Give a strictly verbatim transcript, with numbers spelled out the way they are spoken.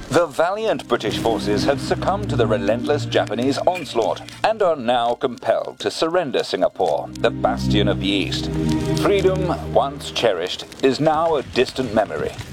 The valiant British forces have succumbed to the relentless Japanese onslaught and are now compelled to surrender Singapore, the bastion of the East. Freedom, once cherished, is now a distant memory.